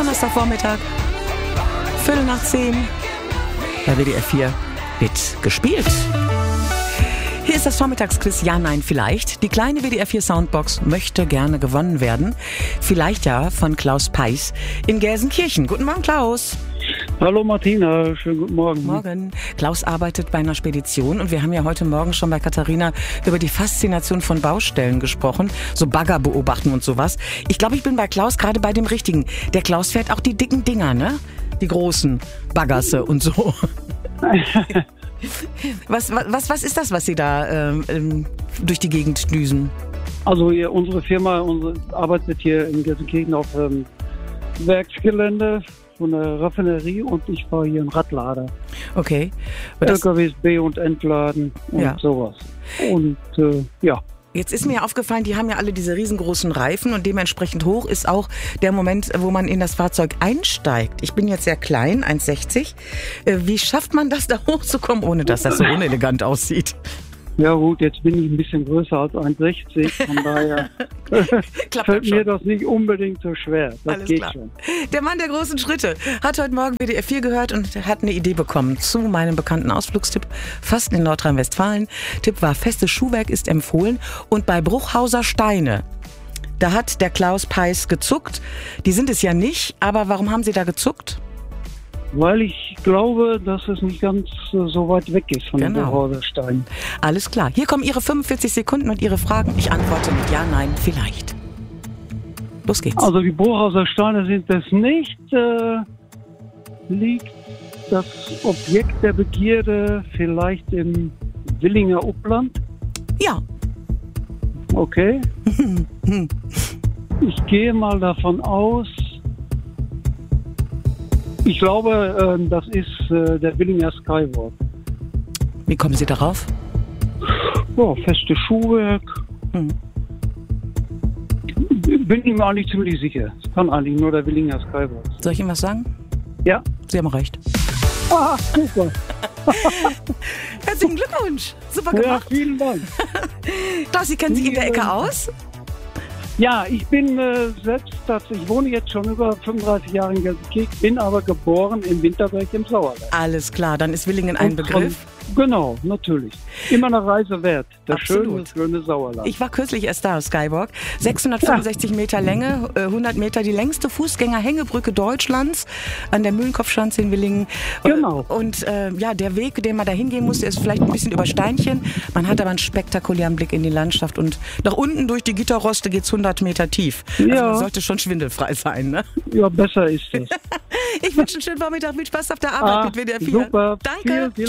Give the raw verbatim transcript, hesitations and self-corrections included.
Donnerstagvormittag, Viertel nach zehn, bei W D R vier wird gespielt. Hier ist das Vormittagsquiz Ja, Nein, Vielleicht. Die kleine W D R vier Soundbox möchte gerne gewonnen werden. Vielleicht ja von Klaus Peiß in Gelsenkirchen. Guten Morgen, Klaus. Hallo Martina, schönen guten Morgen. Morgen. Klaus arbeitet bei einer Spedition und wir haben ja heute Morgen schon bei Katharina über die Faszination von Baustellen gesprochen, so Bagger beobachten und sowas. Ich glaube, ich bin bei Klaus gerade bei dem Richtigen. Der Klaus fährt auch die dicken Dinger, ne? Die großen Baggerse und so. Was, was, was ist das, was Sie da ähm, durch die Gegend düsen? Also hier, unsere Firma unsere, arbeitet hier in Gelsenkirchen auf ähm, Werksgelände von der Raffinerie und ich fahre hier einen Radlader. Okay. L K Ws be- und entladen und ja. sowas. Und äh, ja. Jetzt ist mir aufgefallen, die haben ja alle diese riesengroßen Reifen und dementsprechend hoch ist auch der Moment, wo man in das Fahrzeug einsteigt. Ich bin jetzt sehr klein, eins Komma sechzig. Wie schafft man das, da hochzukommen, ohne dass das so unelegant aussieht? Ja gut, jetzt bin ich ein bisschen größer als eins Komma sechzig, von daher fällt mir das nicht unbedingt so schwer. Das Alles geht klar. schon. Der Mann der großen Schritte hat heute Morgen W D R vier gehört und hat eine Idee bekommen zu meinem bekannten Ausflugstipp, fast in Nordrhein-Westfalen. Tipp war, festes Schuhwerk ist empfohlen und bei Bruchhauser Steine, da hat der Klaus Peiß gezuckt. Die sind es ja nicht, aber warum haben Sie da gezuckt? Weil ich glaube, dass es nicht ganz äh, so weit weg ist von Genau. dem Bruchhauser Stein. Alles klar. Hier kommen Ihre fünfundvierzig Sekunden und Ihre Fragen. Ich antworte mit Ja, Nein, Vielleicht. Los geht's. Also die Bruchhauser Steine sind es nicht. Äh, liegt das Objekt der Begierde vielleicht im Willinger Upland? Ja. Okay. Ich gehe mal davon aus, ich glaube, äh, das ist äh, der Willinger Skywalk. Wie kommen Sie darauf? Ja, festes Schuhwerk. Hm. Bin ich mir eigentlich ziemlich sicher. Es kann eigentlich nur der Willinger Skywalk sein. Soll ich Ihnen was sagen? Ja. Sie haben recht. Ah, super. Herzlichen Glückwunsch. Super Ja, gemacht. vielen Dank. Klaus, Sie kennen sich in der Ecke aus? Ja, ich bin äh, selbst, tatsächlich- ich wohne jetzt schon über fünfunddreißig Jahre in Gelsenkirchen, bin aber geboren in Winterberg im Sauerland. Alles klar, dann ist Willingen ein Und Begriff. Von, genau, natürlich. Immer eine Reise wert. Das Absolut. schöne, schöne Sauerland. Ich war kürzlich erst da, Skywalk. sechshundertfünfundsechzig Meter Länge, äh, hundert Meter, die längste Fußgängerhängebrücke Deutschlands an der Mühlenkopfschanze in Willingen. Genau. Und äh, ja, der Weg, den man da hingehen musste, ist vielleicht ein bisschen über Steinchen. Man hat aber einen spektakulären Blick in die Landschaft und nach unten durch die Gitterroste geht's hundert Meter tief. Also Ja. man sollte schon schwindelfrei sein, ne? Ja, besser ist es. Ich wünsche einen schönen Vormittag, viel Spaß auf der Arbeit Ah, mit W D R vier. super. Danke. Viel, viel